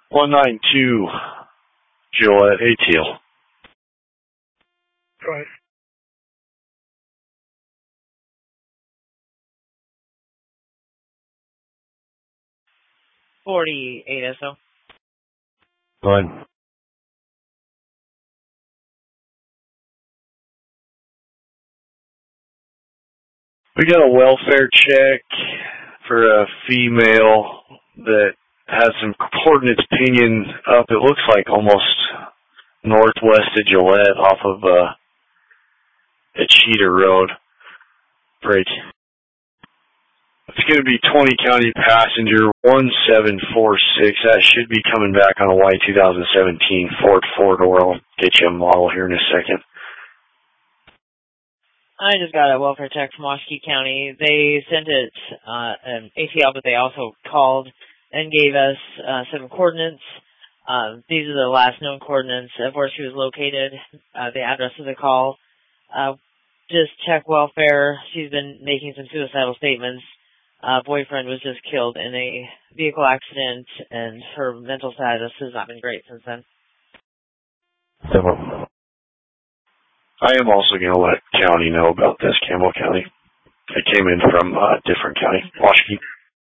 192 Gillette ATL. Go ahead. .48 SO. Go ahead. We got a welfare check for a female that has some coordinates pinging up. It looks like almost northwest of Gillette off of a Cheater Road break. It's going to be 20 County Passenger 1746. That should be coming back on a white 2017 Ford 4-door. I'll get you a model here in a second. I just got a welfare check from Washakie County. They sent it an ATL, but they also called and gave us some coordinates. These are the last known coordinates of where she was located, the address of the call. Just check welfare. She's been making some suicidal statements. Boyfriend was just killed in a vehicle accident, and her mental status has not been great since then. I am also going to let county know about this, Campbell County. It came in from a different county, Washakie.